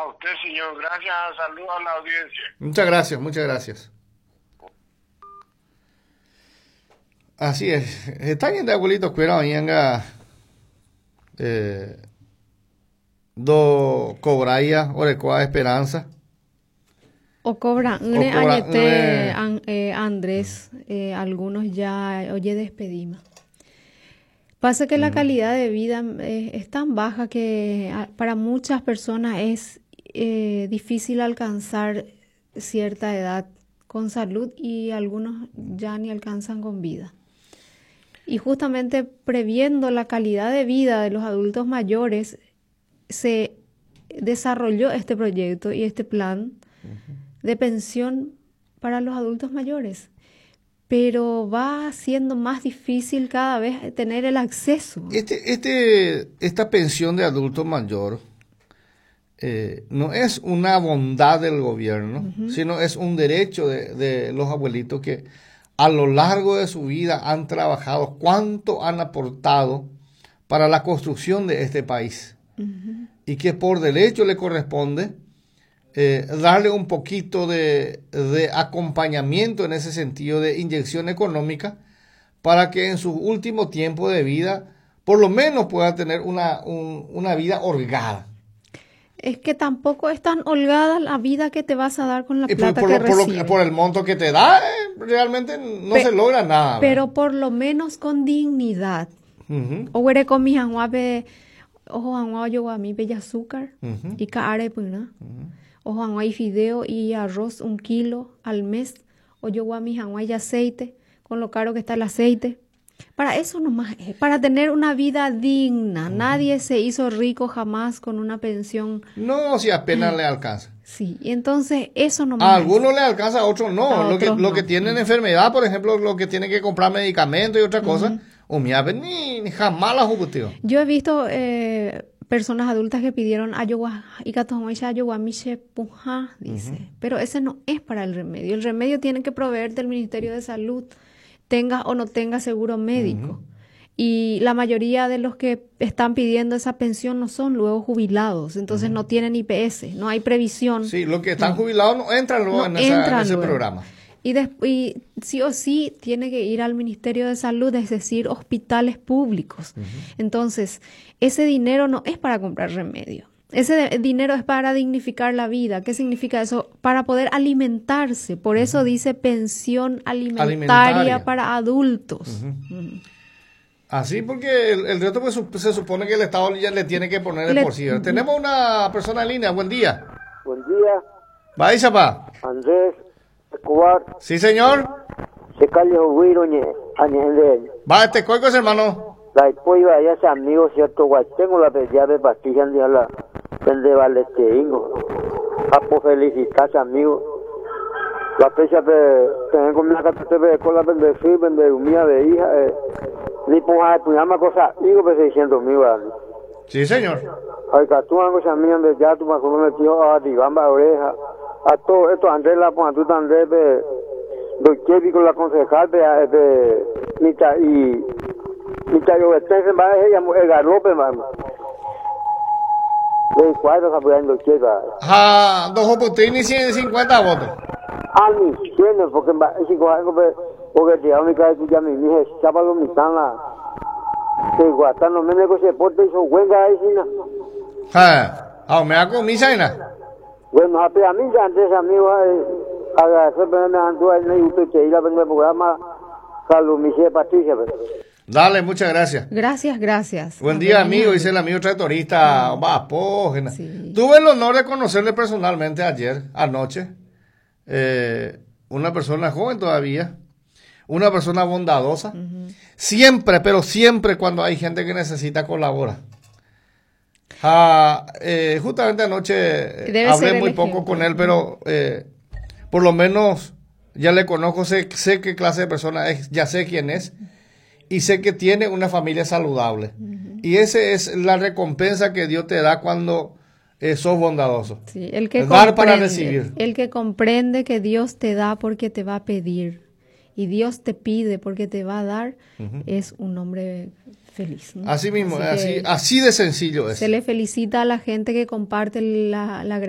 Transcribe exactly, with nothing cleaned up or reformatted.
A usted, señor. Gracias. Saludos a la audiencia. Muchas gracias, muchas gracias. Así es. Está bien de abuelitos cuidado, venga eh, do cobraya o de coa esperanza. O cobra, O cobra añete, eh, an- eh, Andrés, eh, algunos ya, oye, despedimos. Pasa que la calidad de vida eh, es tan baja que ah, para muchas personas es eh, difícil alcanzar cierta edad con salud y algunos ya ni alcanzan con vida. Y justamente previendo la calidad de vida de los adultos mayores, se desarrolló este proyecto y este plan de pensión para los adultos mayores. Pero va siendo más difícil cada vez tener el acceso. Este, este, esta pensión de adulto mayor eh, no es una bondad del gobierno, uh-huh. sino es un derecho de, de los abuelitos que a lo largo de su vida han trabajado, cuánto han aportado para la construcción de este país. Uh-huh. Y que por derecho le corresponde Eh, darle un poquito de, de acompañamiento en ese sentido, de inyección económica, para que en su último tiempo de vida, por lo menos pueda tener una, un, una vida holgada. Es que tampoco es tan holgada la vida que te vas a dar con la y plata por, que por, por, recibes. Lo, por el monto que te da, eh, realmente no Pe- se logra nada. Pero ¿verdad? por lo menos con dignidad. Uh-huh. O huere con mi janguape, ojo janguao yo a mi bella azúcar, uh-huh. y caare puna. Uh-huh. O janguay fideo y arroz un kilo al mes. O yo voy a mi janguay aceite, con lo caro que está el aceite. Para eso nomás es, para tener una vida digna. Uh-huh. Nadie se hizo rico jamás con una pensión. No, si apenas le alcanza. Sí, y entonces eso nomás. A algunos le alcanza, a otros no. A lo otros que, lo no. que tienen enfermedad, por ejemplo, lo que tienen que comprar medicamentos y otra uh-huh. cosa, o mi ave ni, ni jamás la jubuteo. Yo he visto eh, personas adultas que pidieron ayogua y catomoisha ayogua miche puja, dice. Uh-huh. Pero ese no es para el remedio. El remedio tiene que proveerte el Ministerio de Salud, tengas o no tengas seguro médico. Uh-huh. Y la mayoría de los que están pidiendo esa pensión no son luego jubilados, entonces uh-huh. no tienen I P S, no hay previsión. Sí, los que están no. jubilados no entran luego no en, esa, entran en ese luego. programa. Y, de, y sí o sí tiene que ir al Ministerio de Salud, es decir, hospitales públicos. Uh-huh. Entonces, ese dinero no es para comprar remedio. Ese de, dinero es para dignificar la vida. ¿Qué significa eso? Para poder alimentarse. Por eso uh-huh. dice pensión alimentaria, alimentaria para adultos. Uh-huh. Uh-huh. Así porque el, el resto pues, se supone que el Estado ya le tiene que poner el bolsillo. Uh-huh. Tenemos una persona en línea. Buen día. Buen día. Va, Isapa. Andrés Escobar. Sí, señor. Se calle Huiro, añende. Va, este coicos, hermano. La esposa ya es amigo, cierto, guay. Tengo la llave pastilla de la de Valesteingo. Papo felicitarse, amigo. La fecha de tener con una carta de escuela de firme de mía de hija. Eh, ni ponga tu llama cosa, digo que seiscientos mil. Sí, señor. Ay, que tú hagas a mí donde ya tú me conoces, tío, a digamba oreja. A todo esto, Andrés, la ponga tú Andrés, de Dochevi con la concejal de, de, Mita, y, Mita, yo, este, se va a ella, el galope, mamá. De cuadros apoyando Dochevi. Ah, dos oputini, ciento cincuenta votos. Ah, mi cielo, porque, porque, si a mi casa, ya mi hija, sábado, mi tan la, que guatano, me negocio de porte, y son huelga ahí, si no. Ah, ah, me hago misa, ¿no? Bueno, a mí ya antes amigo agradecerme a Antonio y usted que ir a ver el programa Carlos Michel Patricia. Dale, muchas gracias. Gracias, gracias. Buen día, amigo, dice el amigo tractorista. Va, pógena. Sí. Tuve el honor de conocerle personalmente ayer, anoche. Eh, una persona joven todavía, una persona bondadosa. Uh-huh. Siempre, pero siempre cuando hay gente que necesita colabora. Ah, eh, justamente anoche Debe hablé muy poco ejemplo. con él, pero eh, por lo menos ya le conozco, sé, sé qué clase de persona es, ya sé quién es y sé que tiene una familia saludable. Uh-huh. Y esa es la recompensa que Dios te da cuando eh, sos bondadoso. Sí, el que dar para recibir. El que comprende que Dios te da porque te va a pedir y Dios te pide porque te va a dar, uh-huh. es un hombre feliz, ¿no? Así mismo, así, así, así de sencillo es. Se le felicita a la gente que comparte la, la